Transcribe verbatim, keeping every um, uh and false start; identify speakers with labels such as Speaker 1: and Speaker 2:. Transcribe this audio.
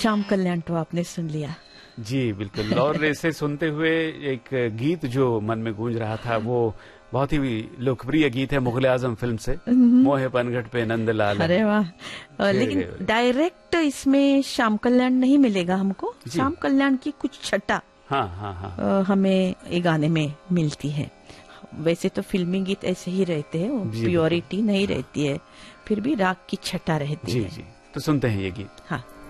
Speaker 1: श्याम कल्याण तो आपने सुन लिया।
Speaker 2: जी बिल्कुल। और इसे सुनते हुए एक गीत जो मन में गूंज रहा था, वो बहुत ही लोकप्रिय गीत है मुगल आजम फिल्म से, मोहे पनघट पे नंदलाल।
Speaker 1: अरे वाह। लेकिन डायरेक्ट इसमें श्याम कल्याण नहीं मिलेगा हमको, श्याम कल्याण की कुछ छटा
Speaker 2: हाँ हाँ हाँ
Speaker 1: हमें ये गाने में मिलती है। वैसे तो फिल्मी गीत ऐसे ही रहते हैं, प्योरिटी नहीं रहती है, फिर भी राग की छटा रहती
Speaker 2: जी,
Speaker 1: है।
Speaker 2: जी। तो सुनते हैं ये गीत।
Speaker 1: हाँ।